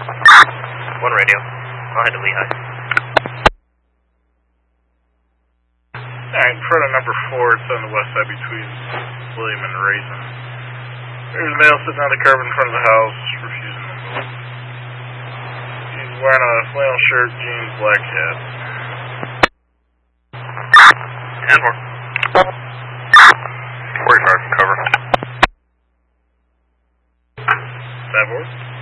One radio. I'll head to Lehigh. Alright, in front of number 4, it's on the west side between William and Raisin. There's a male sitting on the curb in front of the house, refusing to move. He's wearing a flannel shirt, jeans, black hat. 10-4. 45, cover. 10-4.